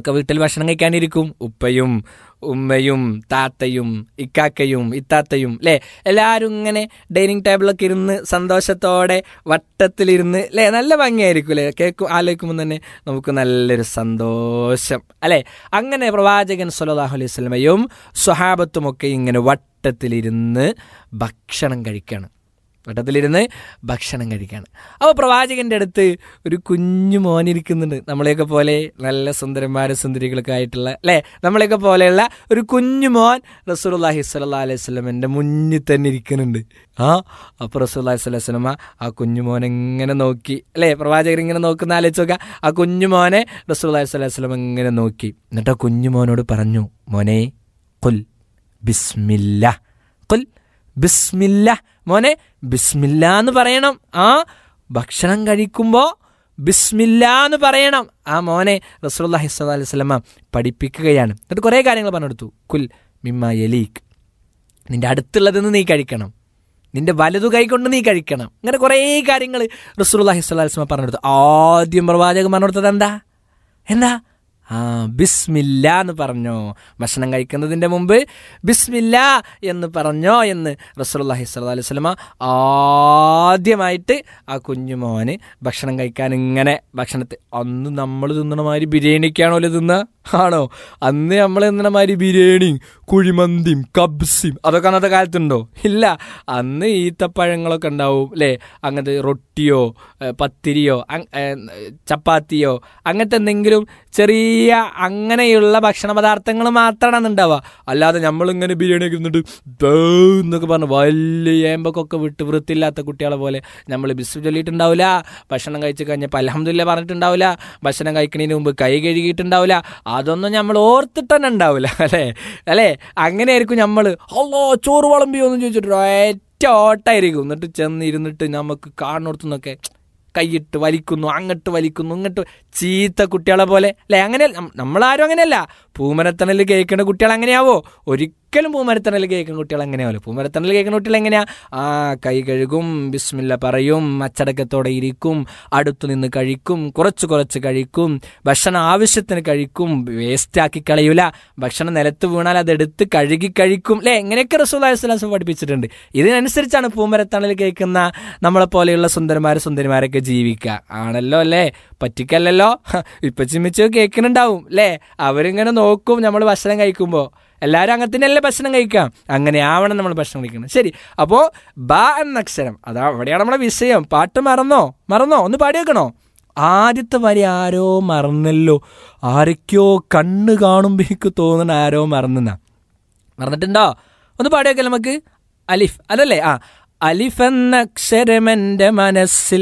ഒക്കെ വീട്ടിൽ ഭക്ഷണം കഴിക്കാനിരിക്കും. ഉപ്പയും ഉമ്മയും താത്തയും ഇക്കാക്കയും ഇത്താത്തയും അല്ലേ, എല്ലാവരും ഇങ്ങനെ ഡൈനിങ് ടേബിളൊക്കെ ഇരുന്ന് സന്തോഷത്തോടെ വട്ടത്തിലിരുന്ന് അല്ലേ, നല്ല ഭംഗിയായിരിക്കും അല്ലേ. ആലോചിക്കുമ്പോൾ തന്നെ നമുക്ക് നല്ലൊരു സന്തോഷം അല്ലേ. അങ്ങനെ പ്രവാചകൻ സ്വല്ലല്ലാഹു അലൈഹി വസല്ലമയും സ്വഹാബത്തുമൊക്കെ ഇങ്ങനെ വട്ടത്തിലിരുന്ന് ഭക്ഷണം കഴിക്കുകയാണ്. അപ്പോൾ പ്രവാചകൻ്റെ അടുത്ത് ഒരു കുഞ്ഞു മോനിരിക്കുന്നുണ്ട്. നമ്മളെയൊക്കെ പോലെ നല്ല സുന്ദരന്മാരും സുന്ദരികളൊക്കെ ആയിട്ടുള്ള അല്ലേ, നമ്മളെയൊക്കെ പോലെയുള്ള ഒരു കുഞ്ഞു മോൻ റസൂലുള്ളാഹി സ്വല്ലല്ലാഹു അലൈഹി വസല്ലമയുടെ മുന്നിൽ തന്നെ ഇരിക്കുന്നുണ്ട്. അപ്പോൾ റസൂലുള്ളാഹി സ്വല്ലല്ലാഹു അലൈഹി വസല്ലമ ആ കുഞ്ഞു മോനെ ഇങ്ങനെ നോക്കി അല്ലേ, പ്രവാചകൻ ഇങ്ങനെ നോക്കുന്ന ആലോചിച്ച് നോക്കുക. ആ കുഞ്ഞു മോനെ റസൂലുള്ളാഹി സ്വല്ലല്ലാഹു അലൈഹി വസല്ലമ ഇങ്ങനെ നോക്കി. എന്നിട്ട് ആ കുഞ്ഞു മോനോട് പറഞ്ഞു, മോനെ ഖുൽ ബിസ്മില്ലാ, ഖുൽ ബിസ്മില്ലാ, മോനെ ബിസ്മില്ലാ എന്ന് പറയണം. ഭക്ഷണം കഴിക്കുമ്പോൾ ബിസ്മില്ലാ എന്ന് പറയണം. ആ മോനെ റസൂലുള്ളാഹി സ്വല്ലല്ലാഹു അലൈഹി വസല്ലമ പഠിപ്പിക്കുകയാണ്. എന്നിട്ട് കുറേ കാര്യങ്ങൾ പറഞ്ഞെടുത്തു. കുൽ മിമ്മാ യലീക്, നിന്റെ അടുത്തുള്ളതെന്ന് നീ കഴിക്കണം, നിന്റെ വലതു കൈ കൊണ്ട് നീ കഴിക്കണം. അങ്ങനെ കുറേ കാര്യങ്ങൾ റസൂലുള്ളാഹി സ്വല്ലല്ലാഹു അലൈഹി വസല്ലമ പറഞ്ഞെടുത്തു. ആദ്യം പ്രവാചകൻ പറഞ്ഞെടുത്തത് എന്താ? ബിസ്മില്ലാ എന്ന് പറഞ്ഞോ, ഭക്ഷണം കഴിക്കുന്നതിൻ്റെ മുമ്പ് ബിസ്മില്ലാ എന്ന് പറഞ്ഞോ എന്ന് റസൂലുള്ളാഹി സ്വല്ലല്ലാഹു അലൈഹി വസല്ലമ ആദ്യമായിട്ട് ആ കുഞ്ഞുമോന് ഭക്ഷണം കഴിക്കാൻ ഇങ്ങനെ ഭക്ഷണത്തിൽ, അന്ന് നമ്മൾ തിന്നണ മാതിരി ബിരിയാണിക്കാണോ തിന്നുക? ആണോ? അന്ന് നമ്മൾ തിന്നണ മാതിരി ബിരിയാണിയും കുഴിമന്തിയും കബ്സിയും അതൊക്കെ അന്നത്തെ കാലത്തുണ്ടോ? ഇല്ല. അന്ന് ഈത്തപ്പഴങ്ങളൊക്കെ ഉണ്ടാവും അല്ലേ, അങ്ങനത്തെ റൊട്ടിയോ പത്തിരിയോ ചപ്പാത്തിയോ അങ്ങനത്തെ എന്തെങ്കിലും ചെറിയ അങ്ങനെയുള്ള ഭക്ഷണ പദാർത്ഥങ്ങൾ മാത്രമാണ് ഉണ്ടാവുക. അല്ലാതെ നമ്മളിങ്ങനെ ബിരിയാണിയൊക്കെ ഇരുന്നിട്ട് എന്നൊക്കെ പറഞ്ഞ് വലിയ ഏമ്പൊക്കെ വിട്ട് വൃത്തിയില്ലാത്ത കുട്ടികളെ പോലെ നമ്മൾ ബിസ്മി ചൊല്ലിയിട്ടുണ്ടാവില്ല. ഭക്ഷണം കഴിച്ച് കഴിഞ്ഞപ്പോൾ അൽഹംദുലില്ലാ പറഞ്ഞിട്ടുണ്ടാവില്ല. ഭക്ഷണം കഴിക്കുന്നതിന് മുമ്പ് കൈ കഴുകിയിട്ടുണ്ടാവില്ല. അതൊന്നും നമ്മൾ ഓർത്തിട്ട് തന്നെ ഉണ്ടാവില്ല അല്ലേ. അങ്ങനെയായിരിക്കും നമ്മൾ ചോറ് വിളമ്പിയോ എന്ന് ചോദിച്ചിട്ട് ഒറ്റ ഓട്ടായിരിക്കും. എന്നിട്ട് ചെന്നിരുന്നിട്ട് നമുക്ക് കാണുന്നിടത്തുനിന്നൊക്കെ കൈയിട്ട് വലിക്കുന്നു, അങ്ങോട്ട് വലിക്കുന്നു, ഇങ്ങോട്ട് ചീത്ത കുട്ടികളെ പോലെ അല്ലേ. അങ്ങനെ നമ്മളാരും അങ്ങനെയല്ല. പൂമരത്തണൽ കേൾക്കുന്ന കുട്ടികൾ അങ്ങനെയാവോ? ഒരിക്കലും പൂമരത്തണൽ കേൾക്കുന്ന കുട്ടികൾ അങ്ങനെയാവല്ലോ. പൂമരത്തണൽ കേൾക്കുന്ന കുട്ടികൾ എങ്ങനെയാ? കൈ കഴുകും, ബിസ്മില്ല പറയും, അച്ചടക്കത്തോടെ ഇരിക്കും, അടുത്തു നിന്ന് കഴിക്കും, കുറച്ച് കഴിക്കും, ഭക്ഷണം ആവശ്യത്തിന് കഴിക്കും, വേസ്റ്റാക്കി കളയൂല, ഭക്ഷണം നിലത്ത് വീണാൽ അതെടുത്ത് കഴുകി കഴിക്കും അല്ലേ. ഇങ്ങനെയൊക്കെ റസൂലുള്ളാഹി സ്വല്ലല്ലാഹു അലൈഹി വസല്ലം പഠിപ്പിച്ചിട്ടുണ്ട്. ഇതിനനുസരിച്ചാണ് പൂമരത്തണൽ കേൾക്കുന്ന നമ്മളെ പോലെയുള്ള സുന്ദരന്മാരൊക്കെ ജീവിക്കുക. ആണല്ലോ അല്ലേ, പറ്റിക്കല്ലല്ലോ. ഇപ്പൊ ചിമ്മിച്ചോ കേൾക്കുന്നുണ്ടാവും അല്ലേ. അവരിങ്ങനെ നോക്കും നമ്മൾ ഭക്ഷണം കഴിക്കുമ്പോൾ. എല്ലാവരും അങ്ങനെ തന്നെയല്ലേ ഭക്ഷണം കഴിക്കാം. അങ്ങനെ ആവണം നമ്മൾ ഭക്ഷണം കഴിക്കണം. ശരി, അപ്പോൾ ബ എന്ന അക്ഷരം അവിടെയാണ് നമ്മുടെ വിഷയം. പാട്ട് മറന്നോ? ഒന്ന് പാടി വെക്കണോ? ആദ്യത്തെ വരി ആരോ മറന്നല്ലോ. ആരൊക്കെയോ കണ്ണ് കാണുമ്പോഴേക്ക് തോന്നണ ആരോ മറന്നിട്ടുണ്ടോ? ഒന്ന് പാടി വെക്കാം നമുക്ക്. അലിഫ് അതല്ലേ? അലിഫ് എന്ന അക്ഷരമെൻ്റെ മനസ്സിൽ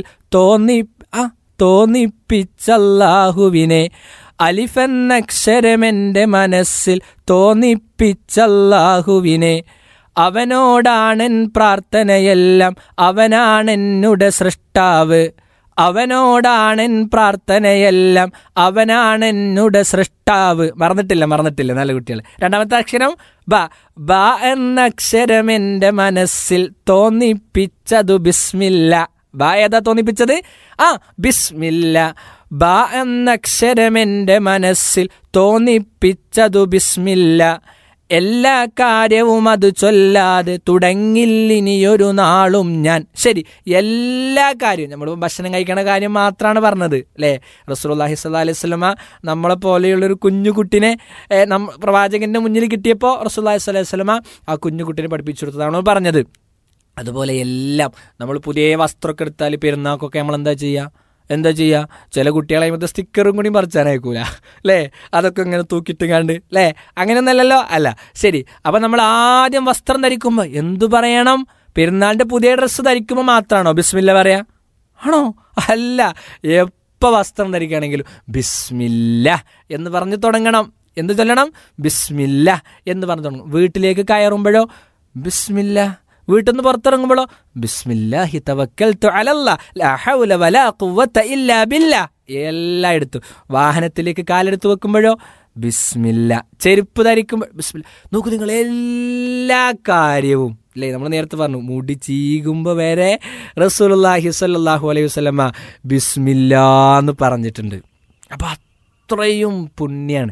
തോന്നിപ്പിച്ചല്ലാഹുവിനെ. അലിഫ് എന്ന അക്ഷരമെൻ്റെ മനസ്സിൽ തോന്നിപ്പിച്ചല്ലാഹുവിനെ. അവനോടാണെൻ പ്രാർത്ഥനയെല്ലാം, അവനാണെന്നുടെ സൃഷ്ടാവ്. അവനോടാണെൻ പ്രാർത്ഥനയെല്ലാം, അവനാണെന്നുടെ സൃഷ്ടാവ്. മറന്നിട്ടില്ല നല്ല കുട്ടികൾ. രണ്ടാമത്തെ അക്ഷരം ബ എന്ന അക്ഷരം എൻ്റെ മനസ്സിൽ തോന്നിപ്പിച്ചതു ബിസ്മില്ല. ബ ഏതാ തോന്നിപ്പിച്ചത്? ബിസ്മില്ല. ബ എന്ന അക്ഷരം എൻ്റെ മനസ്സിൽ തോന്നിപ്പിച്ചതു ബിസ്മില്ല. എല്ലാ കാര്യവും അത് ചൊല്ലാതെ തുടങ്ങില്ലിനിയൊരു നാളും ഞാൻ. ശരി, എല്ലാ കാര്യവും നമ്മൾ ഭക്ഷണം കഴിക്കണ കാര്യം മാത്രമാണ് പറഞ്ഞത് അല്ലേ. റസൂലുള്ളാഹി സ്വല്ലല്ലാഹു അലൈഹി വസല്ലമ നമ്മളെ പോലെയുള്ളൊരു കുഞ്ഞുകുട്ടിനെ പ്രവാചകന്റെ മുന്നിൽ കിട്ടിയപ്പോൾ റസൂലുള്ളാഹി സ്വല്ലല്ലാഹു അലൈഹി വസല്ലമ ആ കുഞ്ഞുകുട്ടിനെ പഠിപ്പിച്ചു കൊടുത്തതാണ് പറഞ്ഞത്. അതുപോലെ എല്ലാം നമ്മൾ പുതിയ വസ്ത്രമൊക്കെ എടുത്താൽ പെരുന്നാൾക്കൊക്കെ നമ്മൾ എന്താ ചെയ്യുക? ചില കുട്ടികളെ മറ്റേ സ്റ്റിക്കറും കൂടി പറിച്ചാനയക്കൂല അല്ലേ. അതൊക്കെ ഇങ്ങനെ തൂക്കിയിട്ട് കണ്ട് അല്ലേ. അങ്ങനെയൊന്നല്ലല്ലോ. അല്ല. ശരി, അപ്പം നമ്മൾ ആദ്യം വസ്ത്രം ധരിക്കുമ്പോൾ എന്തു പറയണം? പെരുന്നാളിൻ്റെ പുതിയ ഡ്രസ്സ് ധരിക്കുമ്പോൾ മാത്രമാണോ ബിസ്മില്ല പറയാ? ആണോ? അല്ല. എപ്പോൾ വസ്ത്രം ധരിക്കുകയാണെങ്കിലും ബിസ്മില്ല എന്ന് പറഞ്ഞ് തുടങ്ങണം. എന്ത് ചൊല്ലണം? ബിസ്മില്ല എന്ന് പറഞ്ഞു തുടങ്ങും. വീട്ടിലേക്ക് കയറുമ്പോഴോ ബിസ്മില്ല. വീട്ടിൽ നിന്ന് പുറത്തിറങ്ങുമ്പോഴോ ബിസ്മില്ലാഹി തവക്കൽതു അലല്ലാഹ് ലാ ഹൗല വലാ ഖുവത ഇല്ലാ ബില്ലാഹ്. എല്ലായിടത്തും വാഹനത്തിലേക്ക് കാലെടുത്ത് വെക്കുമ്പോഴോ ബിസ്മില്ല. ചെരുപ്പ് ധരിക്കുമ്പോൾ ബിസ്മില്ല. നോക്കൂ നിങ്ങൾ, എല്ലാ കാര്യവും അല്ലേ. നമ്മൾ നേരത്തെ പറഞ്ഞു മുടി ചീകുമ്പോൾ വരെ റസൂലുള്ളാഹി സ്വല്ലല്ലാഹു അലൈഹി വസല്ലമ ബിസ്മില്ലാ എന്ന് പറഞ്ഞിട്ടുണ്ട്. അപ്പം അത്രയും പുണ്യാണ്.